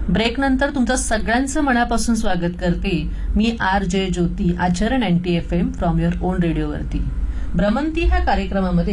Break नंतर तुमचं सगळ्यांचं मनापासून स्वागत करते मी RJ ज्योती आचरण NTFM फ्रॉम युअर ओन रेडिओवरती. भ्रमंती ह्या कार्यक्रमामध्ये